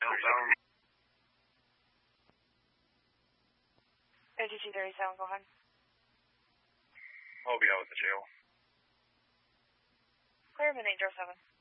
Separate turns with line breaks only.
ATC 37, go ahead.
OBO with the jail.
Clear, 807.